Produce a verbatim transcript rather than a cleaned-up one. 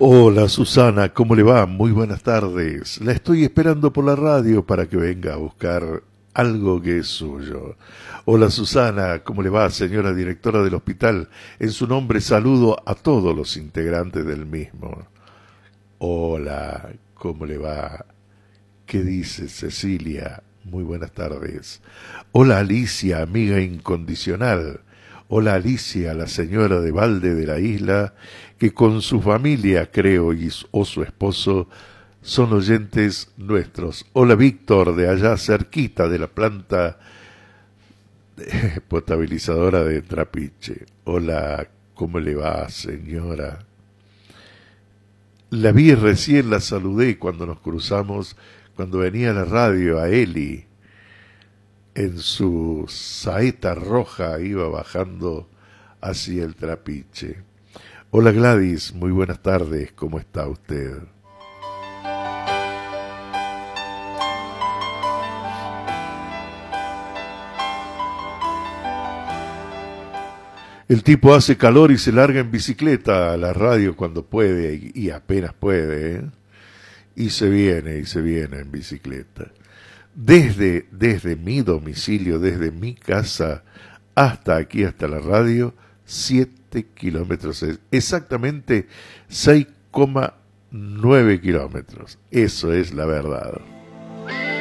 Hola Susana, ¿cómo le va? Muy buenas tardes. La estoy esperando por la radio para que venga a buscar algo que es suyo. Hola Susana, ¿cómo le va, señora directora del hospital? En su nombre saludo a todos los integrantes del mismo. Hola, ¿cómo le va? ¿Qué dice Cecilia? Muy buenas tardes. Hola Alicia, amiga incondicional. Hola Alicia, la señora de Valde de la Isla, que con su familia, creo, y o su esposo, son oyentes nuestros. Hola Víctor, de allá cerquita de la planta potabilizadora de Trapiche. Hola, ¿cómo le va, señora? La vi recién, la saludé cuando nos cruzamos, cuando venía a la radio, a Eli. En su saeta roja iba bajando hacia el Trapiche. Hola Gladys, muy buenas tardes, ¿cómo está usted? El tipo hace calor y se larga en bicicleta a la radio cuando puede y, y apenas puede, ¿eh? Y se viene y se viene en bicicleta. Desde, desde mi domicilio, desde mi casa hasta aquí, hasta la radio, siete kilómetros, exactamente seis coma nueve kilómetros. Eso es la verdad.